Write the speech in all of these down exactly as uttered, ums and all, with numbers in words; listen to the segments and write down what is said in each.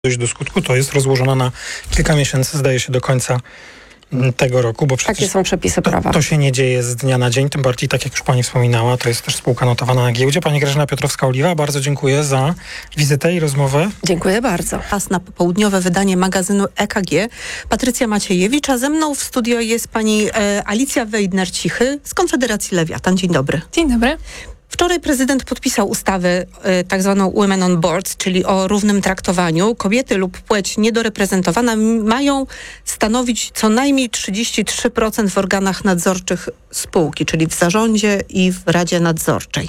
dojść do skutku, to jest rozłożona na kilka miesięcy, zdaje się do końca tego roku, bo przecież Takie są przepisy prawa. To, to się nie dzieje z dnia na dzień, tym bardziej, tak jak już pani wspominała, to jest też spółka notowana na giełdzie. Pani Grażyna Piotrowska-Oliwa, bardzo dziękuję za wizytę i rozmowę. Dziękuję bardzo. Czas na popołudniowe wydanie magazynu E K G. Patrycja Maciejewicz, a ze mną w studio jest pani e, Alicja Wejdner-Cichy z Konfederacji Lewiatan. Dzień dobry. Dzień dobry. Wczoraj prezydent podpisał ustawę y, tak zwaną Women on Boards, czyli o równym traktowaniu. Kobiety lub płeć niedoreprezentowana m- mają stanowić co najmniej trzydzieści trzy procent w organach nadzorczych spółki, czyli w zarządzie i w Radzie Nadzorczej.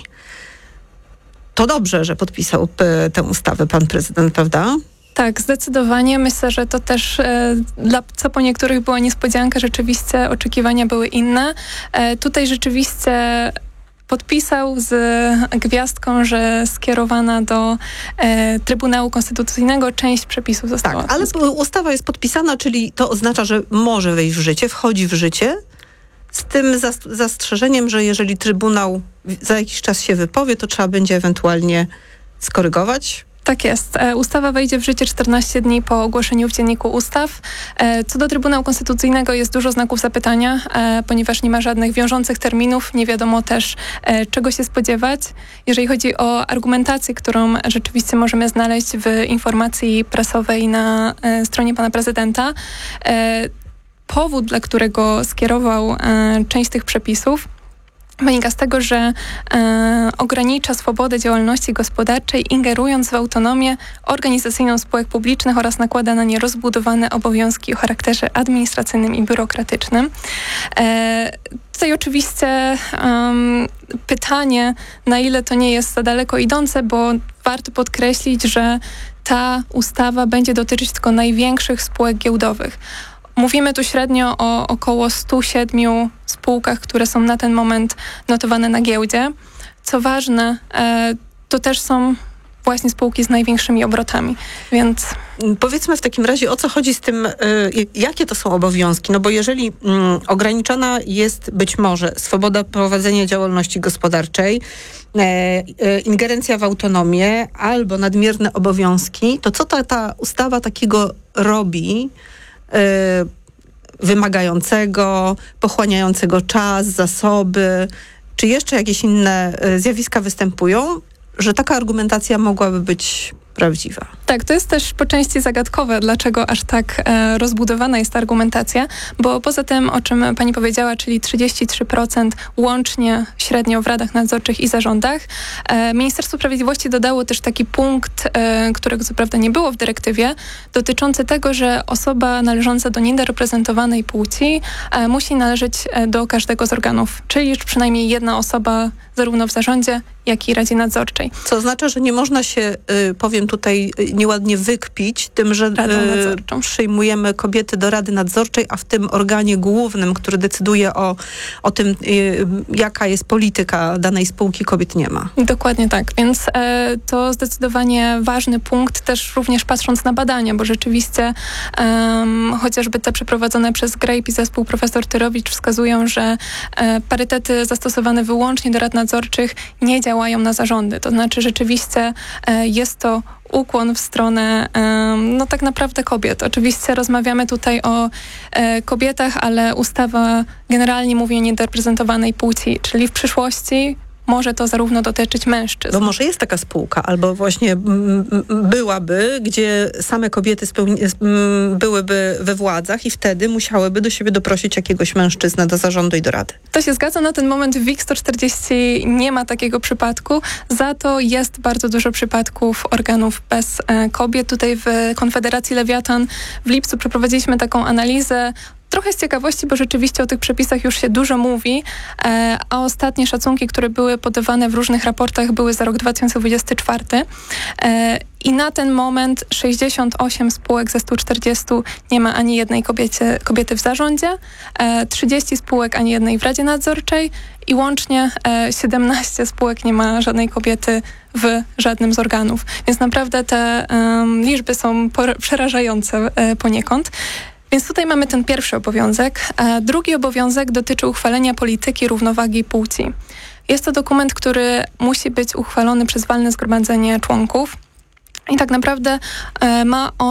To dobrze, że podpisał p- tę ustawę pan prezydent, prawda? Tak, zdecydowanie. Myślę, że to też e, dla, co po niektórych była niespodzianka, rzeczywiście oczekiwania były inne. E, tutaj rzeczywiście podpisał z gwiazdką, że skierowana do e, Trybunału Konstytucyjnego część przepisów została. Tak, ale ustawa jest podpisana, czyli to oznacza, że może wejść w życie, wchodzi w życie, z tym zas- zastrzeżeniem, że jeżeli Trybunał za jakiś czas się wypowie, to trzeba będzie ewentualnie skorygować. Tak jest. E, ustawa wejdzie w życie czternaście dni po ogłoszeniu w Dzienniku Ustaw. E, co do Trybunału Konstytucyjnego jest dużo znaków zapytania, e, ponieważ nie ma żadnych wiążących terminów. Nie wiadomo też, e, czego się spodziewać. Jeżeli chodzi o argumentację, którą rzeczywiście możemy znaleźć w informacji prasowej na e, stronie pana prezydenta, e, powód, dla którego skierował e, część tych przepisów, wynika z tego, że e, ogranicza swobodę działalności gospodarczej, ingerując w autonomię organizacyjną spółek publicznych oraz nakłada na nie rozbudowane obowiązki o charakterze administracyjnym i biurokratycznym. E, tutaj oczywiście um, pytanie, na ile to nie jest za daleko idące, bo warto podkreślić, że ta ustawa będzie dotyczyć tylko największych spółek giełdowych. Mówimy tu średnio o około stu siedmiu spółkach, które są na ten moment notowane na giełdzie. Co ważne, e, to też są właśnie spółki z największymi obrotami, więc... Powiedzmy w takim razie, o co chodzi z tym, y, jakie to są obowiązki? No bo jeżeli y, ograniczona jest być może swoboda prowadzenia działalności gospodarczej, y, y, ingerencja w autonomię albo nadmierne obowiązki, to co ta, ta ustawa takiego robi, wymagającego, pochłaniającego czas, zasoby, czy jeszcze jakieś inne zjawiska występują, że taka argumentacja mogłaby być prawdziwa? Tak, to jest też po części zagadkowe, dlaczego aż tak e, rozbudowana jest ta argumentacja, bo poza tym, o czym pani powiedziała, czyli trzydzieści trzy procent łącznie średnio w radach nadzorczych i zarządach, e, Ministerstwo Sprawiedliwości dodało też taki punkt, e, którego co prawda nie było w dyrektywie, dotyczący tego, że osoba należąca do niedoreprezentowanej płci e, musi należeć do każdego z organów, czyli już przynajmniej jedna osoba zarówno w zarządzie, jak i Radzie Nadzorczej. Co oznacza, że nie można się, y, powiem tutaj y, nieładnie, wykpić tym, że y, przyjmujemy kobiety do Rady Nadzorczej, a w tym organie głównym, który decyduje o, o tym, y, jaka jest polityka danej spółki, kobiet nie ma. Dokładnie tak, więc e, to zdecydowanie ważny punkt, też również patrząc na badania, bo rzeczywiście um, chociażby te przeprowadzone przez Grape i zespół profesor Tyrowicz wskazują, że e, parytety zastosowane wyłącznie do rad nadzorczych nie działają na zarządy. To znaczy rzeczywiście e, jest to ukłon w stronę e, no tak naprawdę kobiet. Oczywiście rozmawiamy tutaj o e, kobietach, ale ustawa generalnie mówi o niedoreprezentowanej płci, czyli w przyszłości może to zarówno dotyczyć mężczyzn. Bo może jest taka spółka, albo właśnie m, m, byłaby, gdzie same kobiety spełni- m, byłyby we władzach i wtedy musiałyby do siebie doprosić jakiegoś mężczyznę do zarządu i do rady. To się zgadza. Na ten moment w W I K sto czterdzieści nie ma takiego przypadku. Za to jest bardzo dużo przypadków organów bez e, kobiet. Tutaj w Konfederacji Lewiatan w lipcu przeprowadziliśmy taką analizę. Trochę z ciekawości, bo rzeczywiście o tych przepisach już się dużo mówi, e, a ostatnie szacunki, które były podawane w różnych raportach, były za rok dwa tysiące dwudziesty czwarty. E, I na ten moment sześćdziesiąt osiem spółek ze stu czterdziestu nie ma ani jednej kobiecie, kobiety w zarządzie, e, trzydzieści spółek ani jednej w Radzie Nadzorczej i łącznie e, siedemnaście spółek nie ma żadnej kobiety w żadnym z organów. Więc naprawdę te um, liczby są por- przerażające e, poniekąd. Więc tutaj mamy ten pierwszy obowiązek. A drugi obowiązek dotyczy uchwalenia polityki równowagi płci. Jest to dokument, który musi być uchwalony przez walne zgromadzenie członków. I tak naprawdę e, ma on